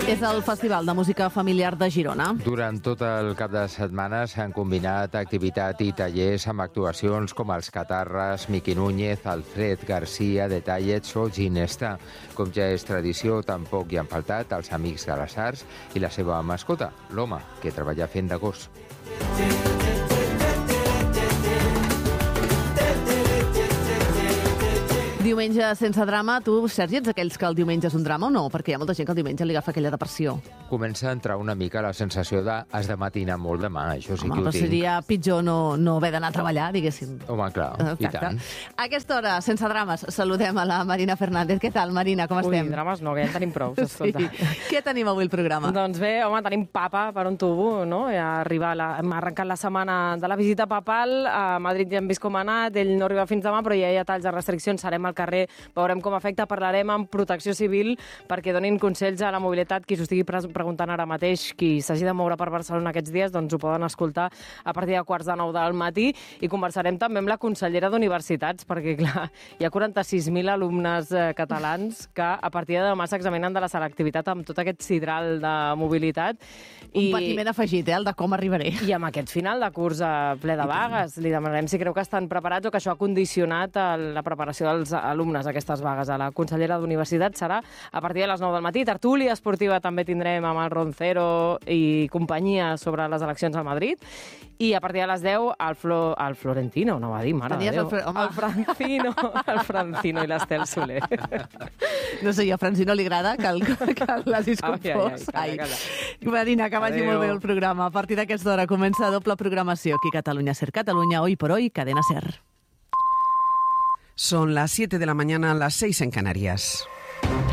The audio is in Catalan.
És el Festival de Música Familiar de Girona. Durant tot el cap de setmana s'han combinat activitat i tallers amb actuacions com els Catarres, Miqui Núñez, Alfred Garcia, Detallets o Ginesta. Com ja és tradició, tampoc hi han faltat els Amics de les Arts i la seva mascota, l'home, que treballa fent de gos. Diumenge sense drama. Tu, Sergi, ets aquells que el diumenge és un drama o no? Perquè hi ha molta gent que el diumenge li agafa aquella depressió. Comença a entrar una mica la sensació de has de matinar molt demà, això sí que ho però tinc. seria pitjor no haver d'anar a treballar, diguéssim. Home, clar, i tant. A aquesta hora, sense drames, saludem a la Marina Fernández. Què tal, Marina, com estem? Ui, drames no, que ja en tenim prou, escolta. Sí. Què tenim avui al programa? Doncs bé, home, tenim papa per un tubo, no? Hem arrencat la setmana de la visita papal, a Madrid ja hem vist com ha anat, ell no arriba fins demà, però ja hi ha talls de restriccions, serem al carrer, veurem com afecta, parlarem amb Protecció Civil perquè donin consells a la mobilitat. Qui s'ho estigui preguntant ara mateix, qui s'hagi de moure per Barcelona aquests dies, doncs ho poden escoltar a partir de 8:45 del matí, i conversarem també amb la consellera d'Universitats, perquè clar, hi ha 46.000 alumnes catalans que a partir de demà s'examinen de la selectivitat amb tot aquest sidral de mobilitat. Un patiment afegit, el de com arribaré. I amb aquest final de curs ple de vagues, li demanarem si creu que estan preparats o que això ha condicionat la preparació dels alumnes, aquestes vagues. A la consellera d'Universitats serà a partir de les 9 del matí. Tertúlia esportiva també tindrem amb el Roncero i companyia sobre les eleccions a Madrid. I a partir de les 10 el Florentino, no va dir, mare de Déu. El Francino i l'Estel Soler. No sé, a Francino li agrada que l'hagis confós. Marina, que vagi molt bé el programa. A partir d'aquesta hora comença doble programació aquí a Catalunya Ser. Catalunya, Hoy por Hoy, Cadena Ser. Son las 7 de la mañana, las 6 en Canarias.